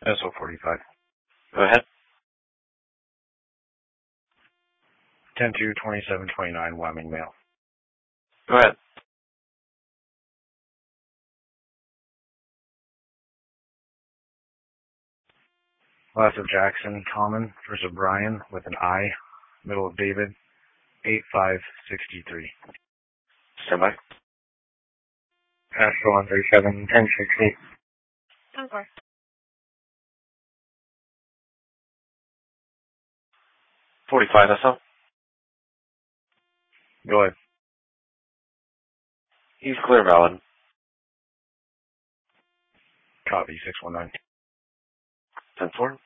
SO45. Go ahead. 10-2-27-29, Wyoming male. Go ahead. Last of Jackson, Common, first of Brian, with an I, middle of David, 8563. Stand by. Astro 137, 1060. 10-4. 45 SO. Go ahead. He's clear valid. Copy, 619. 10-4.